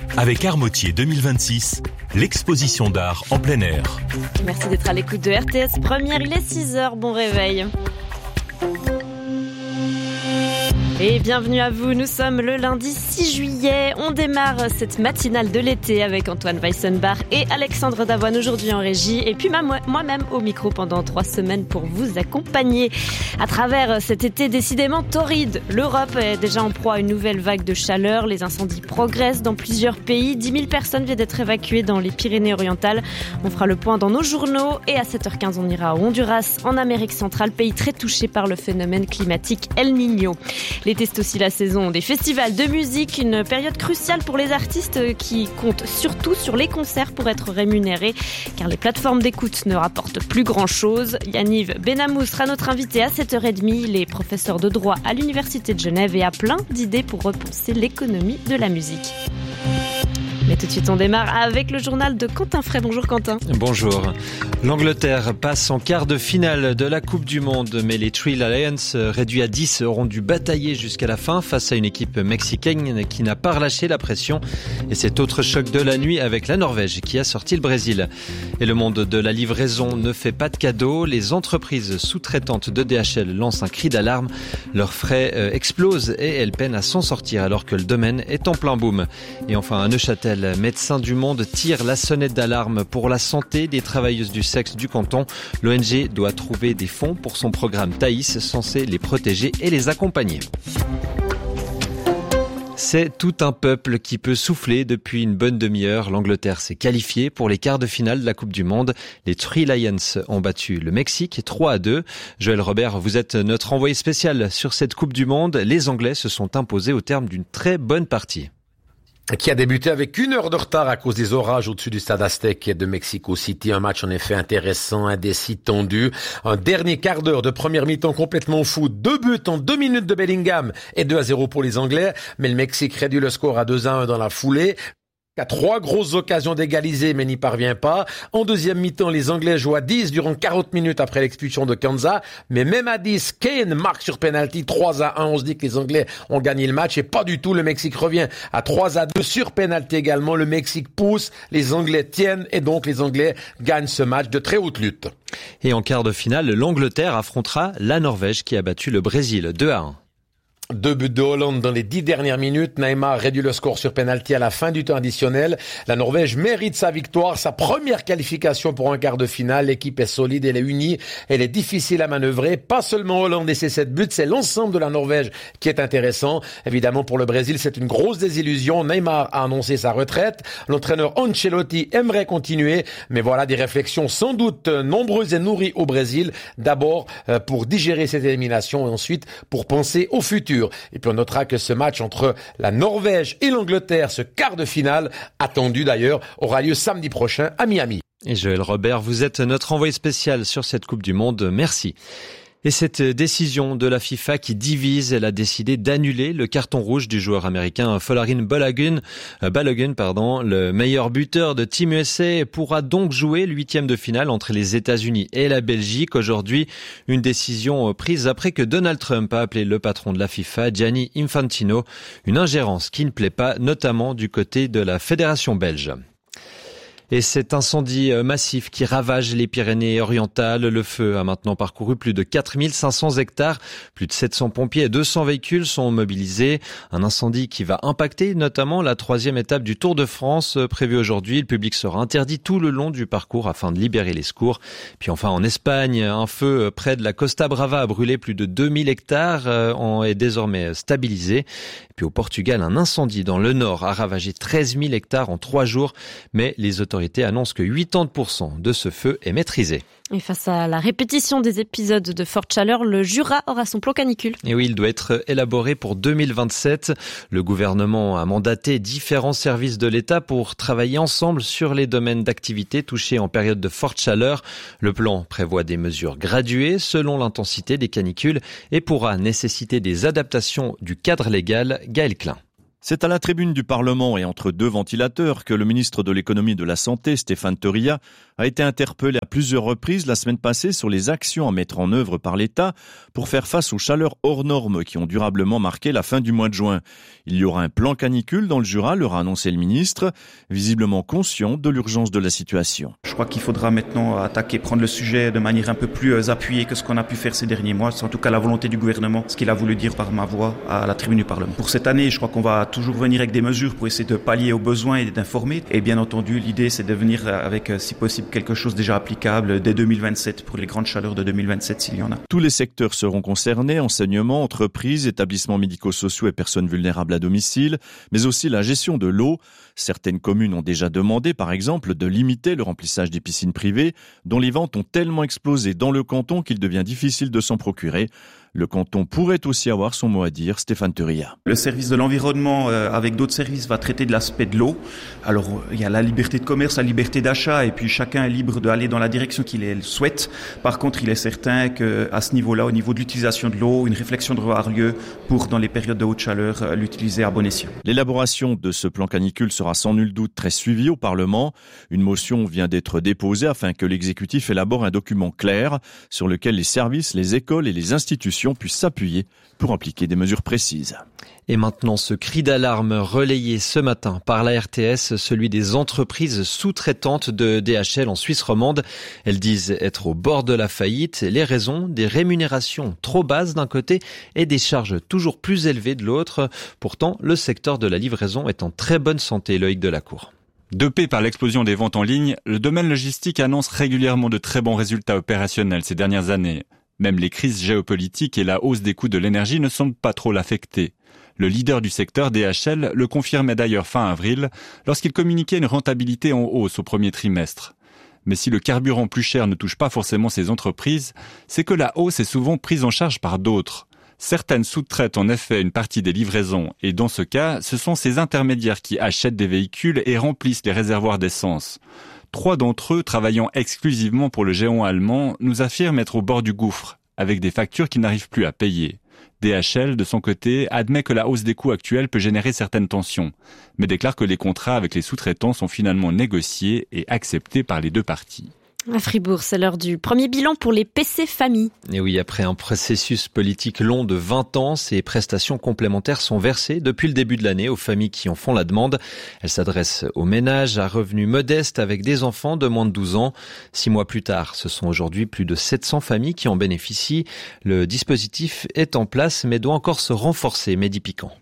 Avec Armotier 2026, l'exposition d'art en plein air. Merci d'être à l'écoute de RTS Première, il est 6h, bon réveil. Et bienvenue à vous, nous sommes le lundi 6 juillet, on démarre cette matinale de l'été avec Antoine Weissenbach et Alexandre Davoine aujourd'hui en régie et puis moi-même au micro pendant 3 semaines pour vous accompagner à travers cet été décidément torride. L'Europe est déjà en proie à une nouvelle vague de chaleur, les incendies progressent dans plusieurs pays, 10 000 personnes viennent d'être évacuées dans les Pyrénées-Orientales. On fera le point dans nos journaux et à 7h15 on ira au Honduras en Amérique centrale, pays très touché par le phénomène climatique El Niño. L'été, c'est aussi la saison des festivals de musique, une période cruciale pour les artistes qui comptent surtout sur les concerts pour être rémunérés, car les plateformes d'écoute ne rapportent plus grand-chose. Yaniv Benamou sera notre invité à 7h30. Il est professeur de droit à l'Université de Genève et a plein d'idées pour repenser l'économie de la musique. Mais tout de suite, on démarre avec le journal de Quentin Frey. Bonjour Quentin. Bonjour. L'Angleterre passe en quart de finale de la Coupe du Monde, mais les Three Lions, réduits à 10, auront dû batailler jusqu'à la fin face à une équipe mexicaine qui n'a pas relâché la pression. Et cet autre choc de la nuit avec la Norvège qui a sorti le Brésil. Et le monde de la livraison ne fait pas de cadeaux. Les entreprises sous-traitantes de DHL lancent un cri d'alarme. Leurs frais explosent et elles peinent à s'en sortir alors que le domaine est en plein boom. Et enfin, à Neuchâtel, Médecins du Monde tire la sonnette d'alarme pour la santé des travailleuses du sexe du canton. L'ONG doit trouver des fonds pour son programme Thaïs, censé les protéger et les accompagner. C'est tout un peuple qui peut souffler depuis une bonne demi-heure. L'Angleterre s'est qualifiée pour les quarts de finale de la Coupe du Monde. Les Three Lions ont battu le Mexique 3-2. Joël Robert, vous êtes notre envoyé spécial sur cette Coupe du Monde. Les Anglais se sont imposés au terme d'une très bonne partie. Qui a débuté avec 1 heure de retard à cause des orages au-dessus du stade Aztec de Mexico City. Un match en effet intéressant, indécis, tendu. Un dernier quart d'heure de première mi-temps complètement fou. 2 buts en 2 minutes de Bellingham et 2-0 pour les Anglais. Mais le Mexique réduit le score à 2-1 dans la foulée. A 3 grosses occasions d'égaliser mais n'y parvient pas. En deuxième mi-temps, les Anglais jouent à 10 durant 40 minutes après l'expulsion de Kanza. Mais même à 10, Kane marque sur penalty 3-1. On se dit que les Anglais ont gagné le match et pas du tout. Le Mexique revient à 3-2 sur penalty également. Le Mexique pousse, les Anglais tiennent et donc les Anglais gagnent ce match de très haute lutte. Et en quart de finale, l'Angleterre affrontera la Norvège qui a battu le Brésil 2-1. 2 buts de Hollande dans les 10 dernières minutes. Neymar réduit le score sur penalty à la fin du temps additionnel. La Norvège mérite sa victoire, sa première qualification pour un quart de finale. L'équipe est solide, elle est unie, elle est difficile à manœuvrer. Pas seulement Hollande et ses 7 buts, c'est l'ensemble de la Norvège qui est intéressant. Évidemment, pour le Brésil, c'est une grosse désillusion. Neymar a annoncé sa retraite. L'entraîneur Ancelotti aimerait continuer, mais voilà des réflexions sans doute nombreuses et nourries au Brésil. D'abord pour digérer cette élimination et ensuite pour penser au futur. Et puis on notera que ce match entre la Norvège et l'Angleterre, ce quart de finale, attendu d'ailleurs, aura lieu samedi prochain à Miami. Et Joël Robert, vous êtes notre envoyé spécial sur cette Coupe du Monde. Merci. Et cette décision de la FIFA qui divise, elle a décidé d'annuler le carton rouge du joueur américain Folarin Balogun, le meilleur buteur de Team USA pourra donc jouer l'8e de finale entre les États-Unis et la Belgique. Aujourd'hui, une décision prise après que Donald Trump a appelé le patron de la FIFA, Gianni Infantino, une ingérence qui ne plaît pas, notamment du côté de la fédération belge. Et cet incendie massif qui ravage les Pyrénées-Orientales, le feu a maintenant parcouru plus de 4500 hectares. Plus de 700 pompiers et 200 véhicules sont mobilisés. Un incendie qui va impacter notamment la 3e étape du Tour de France prévue aujourd'hui. Le public sera interdit tout le long du parcours afin de libérer les secours. Puis enfin en Espagne, un feu près de la Costa Brava a brûlé plus de 2000 hectares est désormais stabilisé. Et puis au Portugal, un incendie dans le nord a ravagé 13 000 hectares en 3 jours. Mais les autorités annonce que 80% de ce feu est maîtrisé. Et face à la répétition des épisodes de forte chaleur, le Jura aura son plan canicule. Et oui, il doit être élaboré pour 2027. Le gouvernement a mandaté différents services de l'État pour travailler ensemble sur les domaines d'activité touchés en période de forte chaleur. Le plan prévoit des mesures graduées selon l'intensité des canicules et pourra nécessiter des adaptations du cadre légal. Gaël Klein. C'est à la tribune du Parlement et entre deux ventilateurs que le ministre de l'économie et de la santé, Stéphane Teuria, a été interpellé à plusieurs reprises la semaine passée sur les actions à mettre en œuvre par l'État pour faire face aux chaleurs hors normes qui ont durablement marqué la fin du mois de juin. Il y aura un plan canicule dans le Jura, leur a annoncé le ministre, visiblement conscient de l'urgence de la situation. Je crois qu'il faudra maintenant prendre le sujet de manière un peu plus appuyée que ce qu'on a pu faire ces derniers mois. C'est en tout cas la volonté du gouvernement, ce qu'il a voulu dire par ma voix à la tribune du Parlement. Pour cette année, je crois qu'on va toujours venir avec des mesures pour essayer de pallier aux besoins et d'informer. Et bien entendu, l'idée, c'est de venir avec, si possible, quelque chose déjà applicable dès 2027 pour les grandes chaleurs de 2027 s'il y en a. Tous les secteurs seront concernés, enseignement, entreprises, établissements médico-sociaux et personnes vulnérables à domicile, mais aussi la gestion de l'eau. Certaines communes ont déjà demandé, par exemple, de limiter le remplissage des piscines privées, dont les ventes ont tellement explosé dans le canton qu'il devient difficile de s'en procurer. Le canton pourrait aussi avoir son mot à dire, Stéphane Teuria. Le service de l'environnement, avec d'autres services, va traiter de l'aspect de l'eau. Alors, il y a la liberté de commerce, la liberté d'achat, et puis chacun est libre d'aller dans la direction qu'il souhaite. Par contre, il est certain qu'à ce niveau-là, au niveau de l'utilisation de l'eau, une réflexion devra avoir lieu pour, dans les périodes de haute chaleur, l'utiliser à bon escient. L'élaboration de ce plan canicule sera sans nul doute très suivie au Parlement. Une motion vient d'être déposée afin que l'exécutif élabore un document clair sur lequel les services, les écoles et les institutions puissent s'appuyer pour appliquer des mesures précises. Et maintenant, ce cri d'alarme relayé ce matin par la RTS, celui des entreprises sous-traitantes de DHL en Suisse romande. Elles disent être au bord de la faillite. Les raisons, des rémunérations trop basses d'un côté et des charges toujours plus élevées de l'autre. Pourtant, le secteur de la livraison est en très bonne santé, Loïc Delacour. Dopé par l'explosion des ventes en ligne, le domaine logistique annonce régulièrement de très bons résultats opérationnels ces dernières années. Même les crises géopolitiques et la hausse des coûts de l'énergie ne semblent pas trop l'affecter. Le leader du secteur, DHL, le confirmait d'ailleurs fin avril, lorsqu'il communiquait une rentabilité en hausse au premier trimestre. Mais si le carburant plus cher ne touche pas forcément ces entreprises, c'est que la hausse est souvent prise en charge par d'autres. Certaines sous-traitent en effet une partie des livraisons, et dans ce cas, ce sont ces intermédiaires qui achètent des véhicules et remplissent les réservoirs d'essence. 3 d'entre eux, travaillant exclusivement pour le géant allemand, nous affirment être au bord du gouffre, avec des factures qu'ils n'arrivent plus à payer. DHL, de son côté, admet que la hausse des coûts actuels peut générer certaines tensions, mais déclare que les contrats avec les sous-traitants sont finalement négociés et acceptés par les deux parties. À Fribourg, c'est l'heure du premier bilan pour les PC Famille. Et oui, après un processus politique long de 20 ans, ces prestations complémentaires sont versées depuis le début de l'année aux familles qui en font la demande. Elles s'adressent aux ménages à revenus modestes avec des enfants de moins de 12 ans. 6 mois plus tard, ce sont aujourd'hui plus de 700 familles qui en bénéficient. Le dispositif est en place mais doit encore se renforcer. Mehdi Piquant.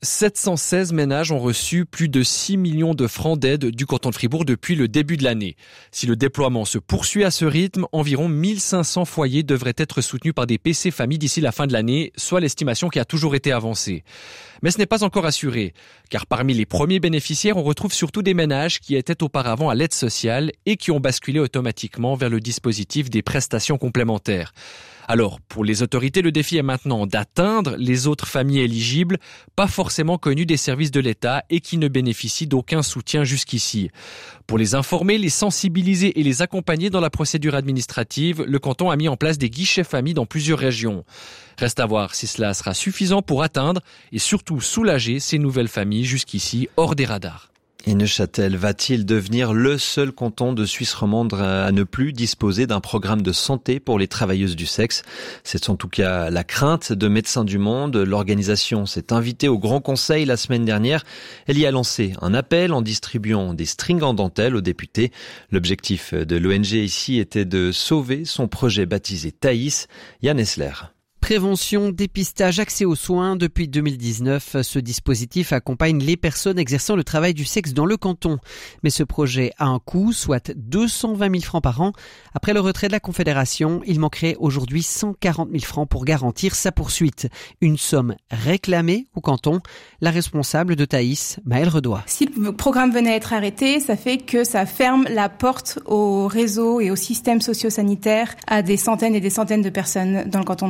716 ménages ont reçu plus de 6 millions de francs d'aide du canton de Fribourg depuis le début de l'année. Si le déploiement se poursuit à ce rythme, environ 1500 foyers devraient être soutenus par des PC Famille d'ici la fin de l'année, soit l'estimation qui a toujours été avancée. Mais ce n'est pas encore assuré, car parmi les premiers bénéficiaires, on retrouve surtout des ménages qui étaient auparavant à l'aide sociale et qui ont basculé automatiquement vers le dispositif des prestations complémentaires. Alors, pour les autorités, le défi est maintenant d'atteindre les autres familles éligibles, pas forcément connues des services de l'État et qui ne bénéficient d'aucun soutien jusqu'ici. Pour les informer, les sensibiliser et les accompagner dans la procédure administrative, le canton a mis en place des guichets familles dans plusieurs régions. Reste à voir si cela sera suffisant pour atteindre et surtout soulager ces nouvelles familles jusqu'ici hors des radars. Et Neuchâtel va-t-il devenir le seul canton de Suisse romande à ne plus disposer d'un programme de santé pour les travailleuses du sexe? C'est en tout cas la crainte de Médecins du Monde. L'organisation s'est invitée au Grand Conseil la semaine dernière. Elle y a lancé un appel en distribuant des strings en dentelle aux députés. L'objectif de l'ONG ici était de sauver son projet baptisé Thaïs. Yann Essler. Prévention, dépistage, accès aux soins. Depuis 2019, ce dispositif accompagne les personnes exerçant le travail du sexe dans le canton. Mais ce projet a un coût, soit 220 000 francs par an. Après le retrait de la Confédération, il manquerait aujourd'hui 140 000 francs pour garantir sa poursuite. Une somme réclamée au canton. La responsable de Thaïs, Maëlle Redois. Si le programme venait à être arrêté, ça fait que ça ferme la porte au réseau et au système socio-sanitaire à des centaines et des centaines de personnes dans le canton de Neuchâtel.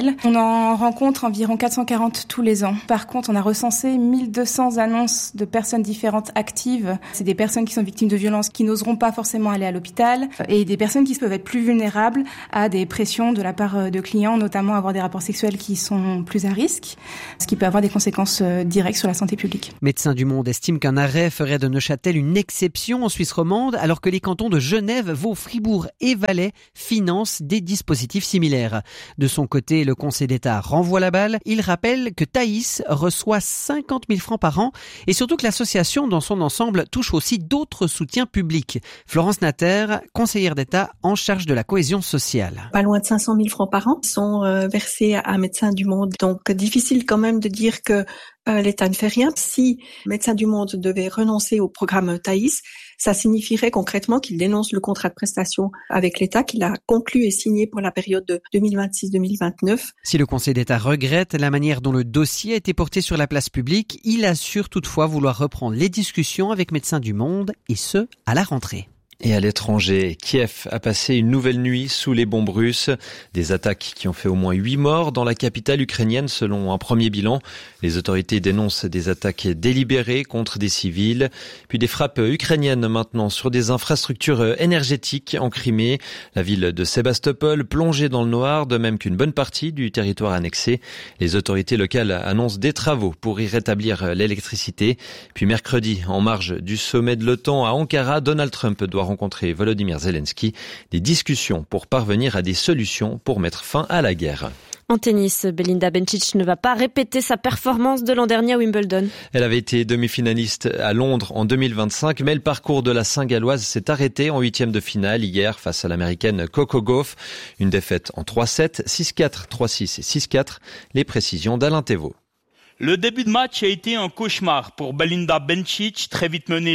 sexuelles. On en rencontre environ 440 tous les ans. Par contre, on a recensé 1200 annonces de personnes différentes actives. C'est des personnes qui sont victimes de violences qui n'oseront pas forcément aller à l'hôpital et des personnes qui peuvent être plus vulnérables à des pressions de la part de clients, notamment avoir des rapports sexuels qui sont plus à risque, ce qui peut avoir des conséquences directes sur la santé publique. Médecins du Monde estime qu'un arrêt ferait de Neuchâtel une exception en Suisse romande, alors que les cantons de Genève, Vaud, Fribourg et Valais financent des dispositifs similaires. De son côté, le Conseil d'État renvoie la balle. Il rappelle que Thaïs reçoit 50 000 francs par an et surtout que l'association dans son ensemble touche aussi d'autres soutiens publics. Florence Natter, conseillère d'État en charge de la cohésion sociale. Pas loin de 500 000 francs par an sont versés à Médecins du Monde. Donc difficile quand même de dire que l'État ne fait rien. Si Médecins du Monde devait renoncer au programme Thaïs, ça signifierait concrètement qu'il dénonce le contrat de prestation avec l'État qu'il a conclu et signé pour la période de 2026-2029. Si le Conseil d'État regrette la manière dont le dossier a été porté sur la place publique, il assure toutefois vouloir reprendre les discussions avec Médecins du Monde et ce, à la rentrée. Et à l'étranger, Kiev a passé une nouvelle nuit sous les bombes russes. Des attaques qui ont fait au moins 8 morts dans la capitale ukrainienne selon un premier bilan. Les autorités dénoncent des attaques délibérées contre des civils. Puis des frappes ukrainiennes maintenant sur des infrastructures énergétiques en Crimée. La ville de Sébastopol plongée dans le noir, de même qu'une bonne partie du territoire annexé. Les autorités locales annoncent des travaux pour y rétablir l'électricité. Puis mercredi, en marge du sommet de l'OTAN à Ankara, Donald Trump doit rencontrer Volodymyr Zelensky, des discussions pour parvenir à des solutions pour mettre fin à la guerre. En tennis, Belinda Bencic ne va pas répéter sa performance de l'an dernier à Wimbledon. Elle avait été demi-finaliste à Londres en 2025, mais le parcours de la Saint-Galloise s'est arrêté en 8e de finale hier face à l'américaine Coco Gauff. Une défaite en 3-7, 6-4, 3-6 et 6-4. Les précisions d'Alain Thévault. Le début de match a été un cauchemar pour Belinda Bencic, très vite menée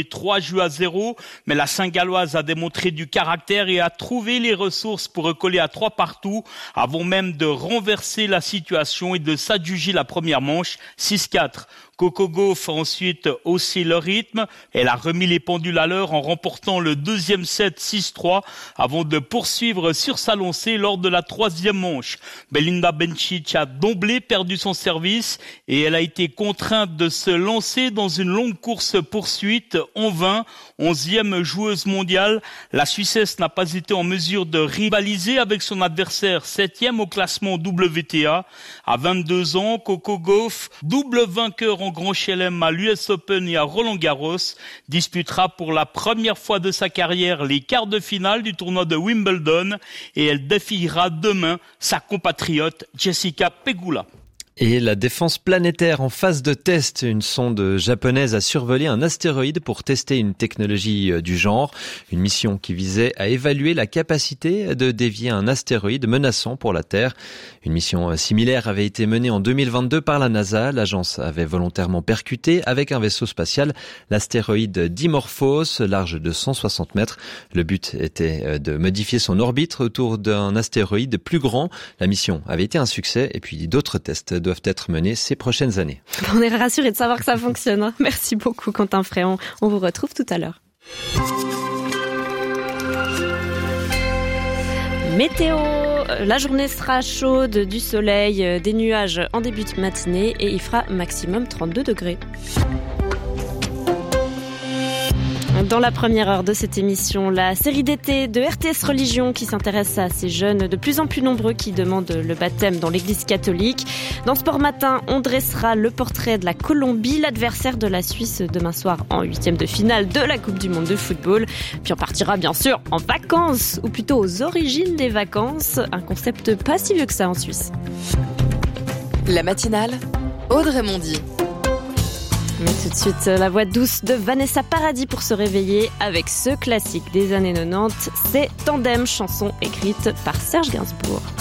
3-0, mais la Saint-Galloise a démontré du caractère et a trouvé les ressources pour recoller à 3 partout, avant même de renverser la situation et de s'adjuger la première manche 6-4. Coco Gauff a ensuite haussé le rythme. Elle a remis les pendules à l'heure en remportant le deuxième set 6-3 avant de poursuivre sur sa lancée lors de la troisième manche. Belinda Bencic a d'emblée perdu son service et elle a été contrainte de se lancer dans une longue course-poursuite en vain. 11e joueuse mondiale, la Suissesse n'a pas été en mesure de rivaliser avec son adversaire 7e au classement WTA. À 22 ans, Coco Gauff, double vainqueur en Grand Chelem à l'US Open et à Roland-Garros, disputera pour la première fois de sa carrière les quarts de finale du tournoi de Wimbledon et elle défiera demain sa compatriote Jessica Pegula. Et la défense planétaire en phase de test. Une sonde japonaise a survolé un astéroïde pour tester une technologie du genre. Une mission qui visait à évaluer la capacité de dévier un astéroïde menaçant pour la Terre. Une mission similaire avait été menée en 2022 par la NASA. L'agence avait volontairement percuté avec un vaisseau spatial l'astéroïde Dimorphos, large de 160 mètres. Le but était de modifier son orbite autour d'un astéroïde plus grand. La mission avait été un succès et puis d'autres tests doivent être menés ces prochaines années. On est rassurés de savoir que ça fonctionne. Merci beaucoup Quentin Fréon. On vous retrouve tout à l'heure. Météo, la journée sera chaude, du soleil, des nuages en début de matinée et il fera maximum 32 degrés. Dans la première heure de cette émission, la série d'été de RTS Religion qui s'intéresse à ces jeunes de plus en plus nombreux qui demandent le baptême dans l'église catholique. Dans Sport Matin, on dressera le portrait de la Colombie, l'adversaire de la Suisse demain soir en 8e de finale de la Coupe du Monde de football. Puis on partira bien sûr en vacances, ou plutôt aux origines des vacances, un concept pas si vieux que ça en Suisse. La matinale, Audrey Mondy. Mais tout de suite, la voix douce de Vanessa Paradis pour se réveiller avec ce classique des années 90. C'est Tandem, chanson écrite par Serge Gainsbourg.